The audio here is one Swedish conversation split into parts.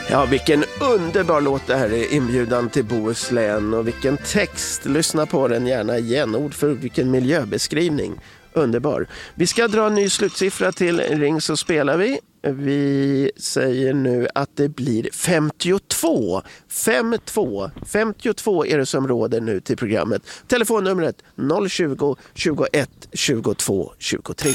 Ja, vilken underbar låt det här är, Inbjudan till Bohuslän, och vilken text. Lyssna på den gärna igen. Ord för vilken miljöbeskrivning. Underbar. Vi ska dra en ny slutsiffra till Ring så spelar vi. Vi säger nu att det blir 52. 52 är det som råder nu till programmet. Telefonnumret 020 21 22 23.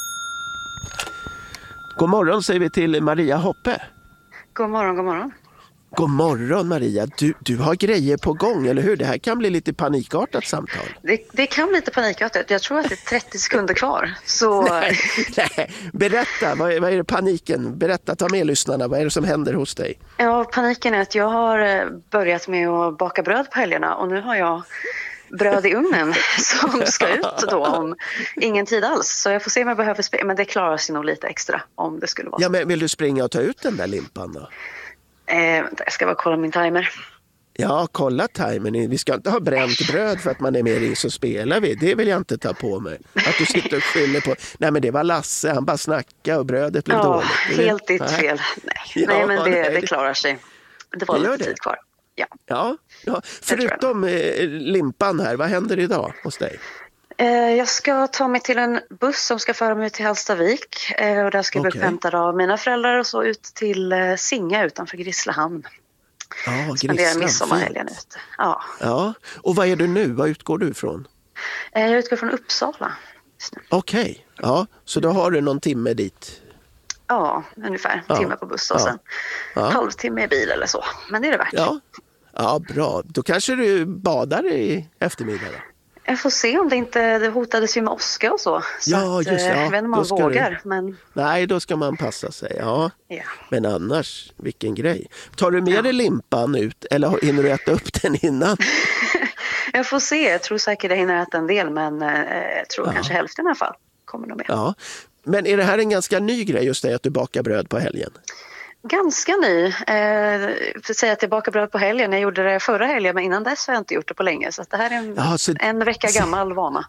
God morgon säger vi till Maria Hoppe. God morgon, god morgon. God morgon Maria, du har grejer på gång, eller hur? Det här kan bli lite panikartat samtal. Det kan bli lite panikartat. Jag tror att det är 30 sekunder kvar. Så... Nej. Berätta, vad är det paniken? Berätta, ta med lyssnarna. Vad är det som händer hos dig? Ja, paniken är att jag har börjat med att baka bröd på helgerna. Och nu har jag bröd i ugnen som ska ut då om ingen tid alls. Så jag får se om jag behöver springa. Men det klarar sig nog lite extra om det skulle vara så. Ja, men vill du springa och ta ut den där limpan då? Jag ska bara kolla min timer. Ja, kolla timern. Vi ska inte ha bränt bröd för att man är med i så spelar vi. Det vill jag inte ta på mig. Att du sitter och skyller på... Nej, men det var Lasse. Han bara snackade och brödet blev dåligt. Helt ditt fel. Nej, men det klarar sig. Det var lite tid kvar. Ja. Förutom limpan här, vad händer idag hos dig? Jag ska ta mig till en buss som ska föra mig till Hallstavik. Och där ska jag bli upphämtad av mina föräldrar och så ut till Singa utanför Grisslehamn. Ja, Grisslehamn. Midsommarhelgen ute. Ja. Och vad är du nu? Vad utgår du ifrån? Jag utgår från Uppsala. Okej. Ja. Så då har du någon timme dit? Ja, ungefär. En timme på buss och sen halvtimme i bil eller så. Men det är det värt. Ja, bra. Då kanske du badar i eftermiddag då? Jag får se om det hotades ju med åska och så. Ja, just det. Jag vet inte om man vågar. Men... Nej, då ska man passa sig. Ja. Men annars, vilken grej. Tar du med dig limpan ut eller hinner du äta upp den innan? Jag får se. Jag tror säkert jag hinner äta en del, men jag tror kanske hälften i alla fall kommer nog med. Ja. Men är det här en ganska ny grej just det att du bakar bröd på helgen? Ganska ny. För att säga att jag bakar bröd på helgen. Jag gjorde det förra helgen, men innan dess har jag inte gjort det på länge. Så att det här är en vecka gammal vana.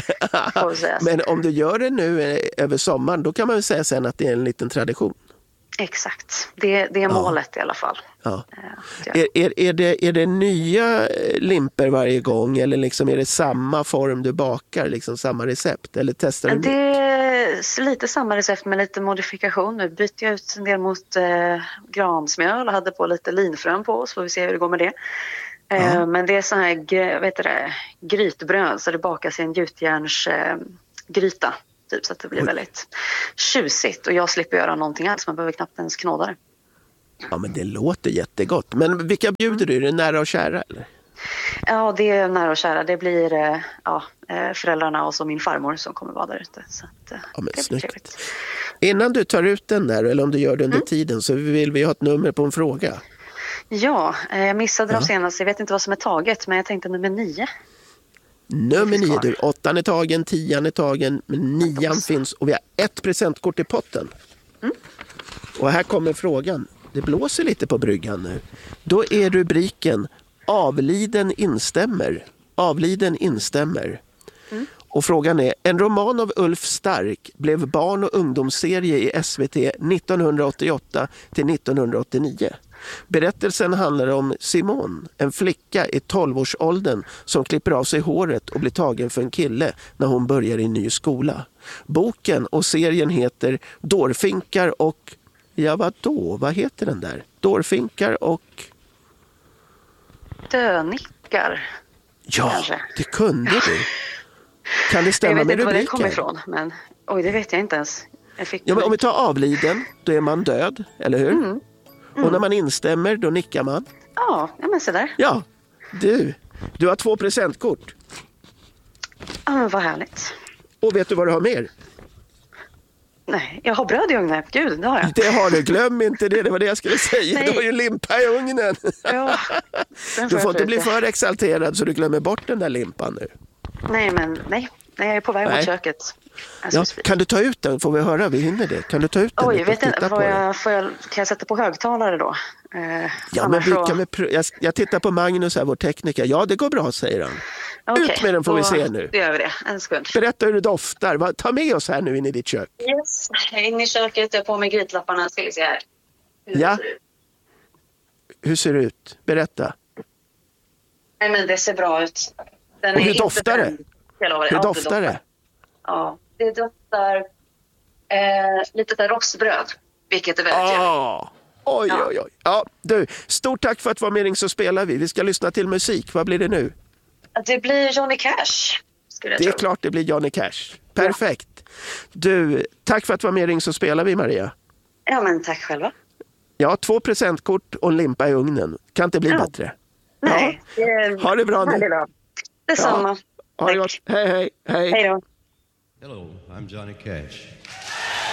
Men om du gör det nu över sommaren, då kan man väl säga sen att det är en liten tradition. Exakt. Det är målet i alla fall. Ja. Är det nya limper varje gång eller liksom är det samma form du bakar, liksom samma recept? Eller testar du det är lite samma recept med lite modifikation. Nu byter jag ut en del mot gransmjöl och hade på lite linfrön på, så får vi se hur det går med det. Men det är så här grytbröd, så det bakas i en gjutjärnsgryta. Typ, så att det blir väldigt tjusigt och jag slipper göra någonting alls, man behöver knappt ens knåda det. Ja, men det låter jättegott. Men vilka bjuder du? Är det nära och kära eller? Ja, det är nära och kära. Det blir föräldrarna och så min farmor som kommer vara där ute. Så att, men det snyggt. Trevligt. Innan du tar ut den där, eller om du gör det under tiden, så vill vi ha ett nummer på en fråga. Ja, jag missade de senaste. Jag vet inte vad som är taget, men jag tänkte nummer 9. Nummer 9, du. 8 är tagen, 10 är tagen, men 9 finns och vi har ett presentkort i potten. Och här kommer frågan. Det blåser lite på bryggan nu. Då är rubriken Avliden instämmer. Avliden instämmer. Och frågan är, en roman av Ulf Stark blev barn- och ungdomsserie i SVT 1988 till 1989. Berättelsen handlar om Simone, en flicka i 12-årsåldern som klipper av sig håret och blir tagen för en kille när hon börjar i ny skola. Boken och serien heter Dårfinkar och... Ja, vadå? Vad heter den där? Dårfinkar och... Dönickar. Ja, kanske. Det kunde du. Kan det stämma med rubriken? Jag vet inte var det kommer ifrån, men det vet jag inte ens. Men om vi tar avliden, då är man död, eller hur? Och när man instämmer, då nickar man. Ja, men så där. Ja, du har 2 presentkort. Ja, men vad härligt. Och vet du vad du har mer? Nej, jag har bröd i ugnen. Gud, det har jag. Det har du, glöm inte det. Det var det jag skulle säga. Nej. Du har ju limpa i ugnen. Ja, du får inte bli för exalterad så du glömmer bort den där limpan nu. Nej, jag är på väg mot köket. Kan du ta ut den? Får vi höra? Vi hinner det. Kan du ta ut den? Oj, vet inte. Kan jag sätta på högtalare då? Ja, men jag tittar på Magnus här, vår tekniker. Ja, det går bra, säger han. Okay, ut med den får vi se nu. Då gör vi det. En sekund. Berätta hur det doftar. Ta med oss här nu in i ditt kök. Yes. Jag är inne i köket, jag har på mig grytlapparna. Ska vi se här. Ja. Hur ser det ut? Berätta. Nej, men det ser bra ut. Den Och är hur inte doftar det? bränd. Hur doftar det? Ja, det doftar lite där rostbröd, vilket är väldigt trevligt. Oj, oj, oj. Ja, du, stort tack för att vara med Ring så spelar vi. Vi ska lyssna till musik. Vad blir det nu? Det blir Johnny Cash, skulle jag Det är tro. klart det blir Johnny Cash. Perfekt. Du, tack för att vara med Ring så spelar vi, Maria. Ja, men tack själva. Ja, 2 presentkort och en limpa i ugnen. Kan inte bli bättre. Nej, Ha det bra nu. Detsamma. Ha det gott. Hej, hej, hej. Hej då. Hello, I'm Johnny Cash.